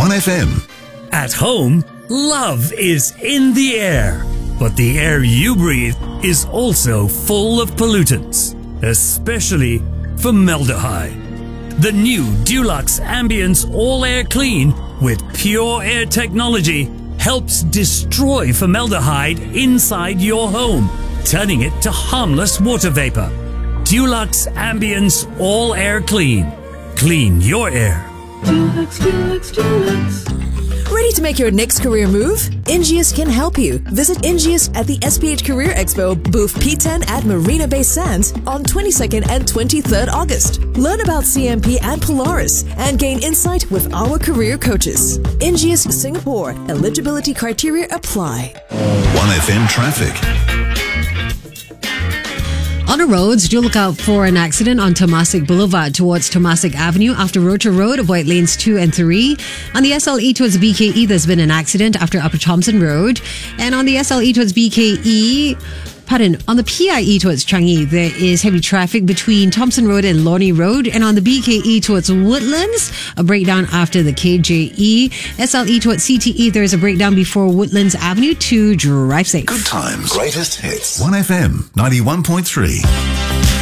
1FM. At home, love is in the air. But the air you breathe is also full of pollutants, especially formaldehyde. The new Dulux Ambience All Air Clean with pure air technology helps destroy formaldehyde inside your home, turning it to harmless water vapor. Dulux Ambience All Air Clean. Clean your air. Dulux, Dulux, Dulux. Ready to make your next career move? Ingeus can help you. Visit Ingeus at the SPH Career Expo, booth P10 at Marina Bay Sands on 22nd and 23rd August. Learn about CMP and Polaris and gain insight with our career coaches. Ingeus Singapore. Eligibility criteria apply. 1FM traffic. On the roads, do look out for an accident on Temasek Boulevard towards Temasek Avenue after Rotor Road. Avoid lanes 2 and 3. On the SLE towards BKE, there's been an accident after Upper Thompson Road. And on the SLE towards on the PIE towards Changi, there is heavy traffic between Thompson Road and Lornie Road. And on the BKE towards Woodlands, a breakdown after the KJE. SLE towards CTE, there is a breakdown before Woodlands Avenue to drive safe. Good times. Greatest hits. 1FM 91.3.